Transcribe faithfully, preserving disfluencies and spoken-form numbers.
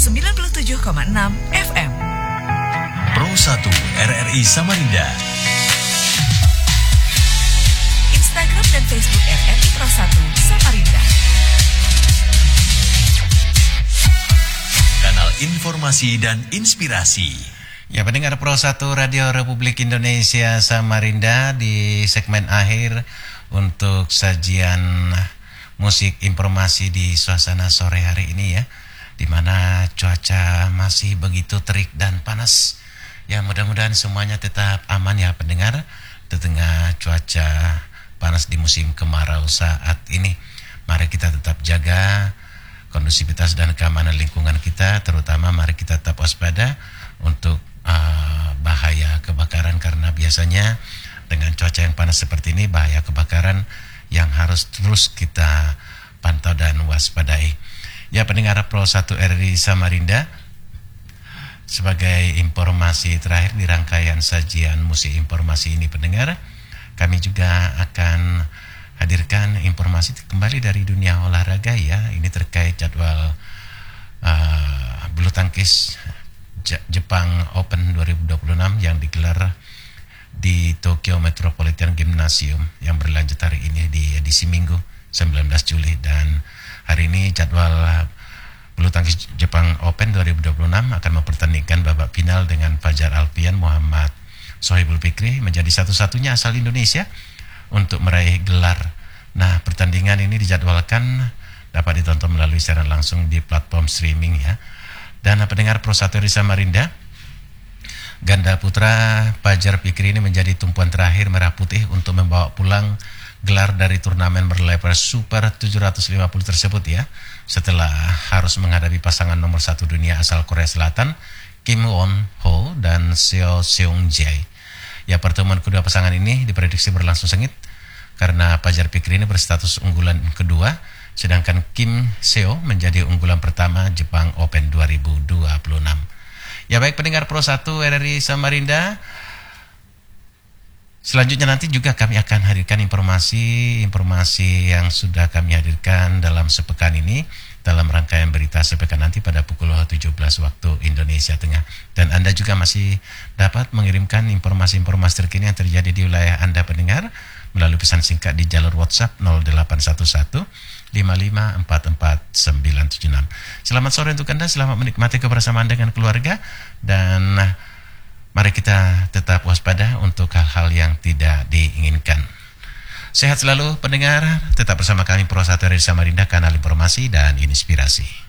sembilan puluh tujuh koma enam F M. Pro satu R R I Samarinda. Instagram dan Facebook R R I Pro satu Samarinda. Kanal informasi dan inspirasi. Ya, pendengar Pro satu Radio Republik Indonesia Samarinda, di segmen akhir untuk sajian musik informasi di suasana sore hari ini ya, di mana cuaca masih begitu terik dan panas. Ya, mudah-mudahan semuanya tetap aman ya pendengar, di tengah cuaca panas di musim kemarau saat ini. Mari kita tetap jaga kondusivitas dan keamanan lingkungan kita, terutama mari kita tetap waspada untuk uh, bahaya kebakaran, karena biasanya dengan cuaca yang panas seperti ini bahaya kebakaran yang harus terus kita pantau dan waspadai. Ya, pendengar Pro satu R R I Samarinda, sebagai informasi terakhir di rangkaian sajian musik informasi ini pendengar, kami juga akan hadirkan informasi kembali dari dunia olahraga ya. Ini terkait jadwal uh, bulu tangkis Jepang Open dua ribu dua puluh enam yang digelar di Tokyo Metropolitan Gymnasium yang berlanjut hari ini di edisi Minggu sembilan belas Juli. Dan hari ini jadwal bulu tangkis Jepang Open dua ribu dua puluh enam akan mempertandingkan babak final dengan Fajar Alfian Muhammad Sohibul Fikri, menjadi satu-satunya asal Indonesia untuk meraih gelar. Nah, pertandingan ini dijadwalkan dapat ditonton melalui siaran langsung di platform streaming ya. Dan pendengar Pro satu R R I Samarinda, ganda putra Fajar Fikri ini menjadi tumpuan terakhir Merah Putih untuk membawa pulang gelar dari turnamen berlevel Super tujuh ratus lima puluh tersebut ya, setelah harus menghadapi pasangan nomor satu dunia asal Korea Selatan Kim Won Ho dan Seo Seung Jae. Ya, pertemuan kedua pasangan ini diprediksi berlangsung sengit karena Fajar Fikri ini berstatus unggulan kedua, sedangkan Kim Seo menjadi unggulan pertama Jepang Open dua ribu dua puluh enam. Ya, baik pendengar Pro satu R R I Samarinda, selanjutnya nanti juga kami akan hadirkan informasi-informasi yang sudah kami hadirkan dalam sepekan ini dalam rangkaian berita sepekan nanti pada pukul tujuh belas waktu Indonesia Tengah. Dan Anda juga masih dapat mengirimkan informasi-informasi terkini yang terjadi di wilayah Anda pendengar melalui pesan singkat di jalur WhatsApp nol delapan satu satu lima lima empat empat sembilan tujuh enam. Selamat sore untuk Anda, selamat menikmati kebersamaan dengan keluarga, dan mari kita tetap waspada untuk hal-hal yang tidak diinginkan. Sehat selalu pendengar, tetap bersama kami Pro satu R R I Samarinda, kanal informasi dan inspirasi.